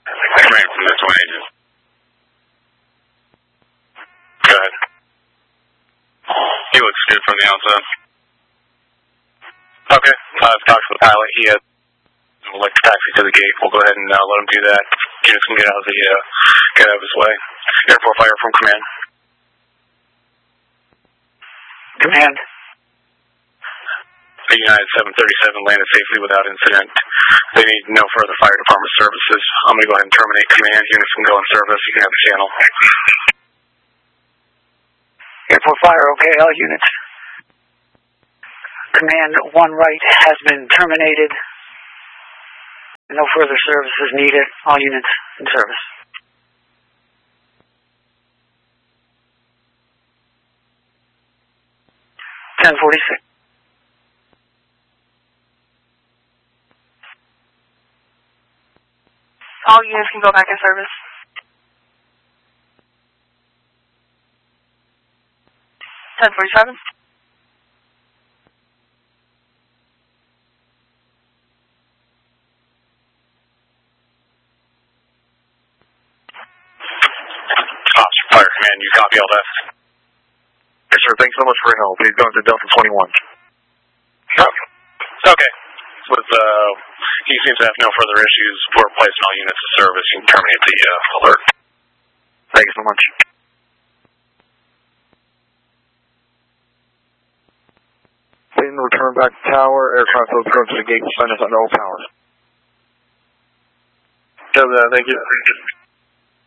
Command from the Twin Agent. Go ahead. He looks good from the outside. Okay, I've talked to the pilot. He had electric taxi to the gate. We'll go ahead and let him do that. Units can get out of his way. Airport fire from command. Command. The United 737 landed safely without incident. They need no further fire department services. I'm going to go ahead and terminate command. Units can go in service. You can have the channel. Airport fire, okay, all units. Command 1 right has been terminated. No further services needed. All units in service. (10:46). All units can go back in service. 10:47. Fire command, you copy all that? Yes, sir. Thanks so much for your help. He's going to Delta 21. Okay. He seems to have no further issues. We're placing all units in service. You can terminate the alert. Thank you so much. Please return back to tower. Aircraft will go to the gate. Send us under all power. Thank you.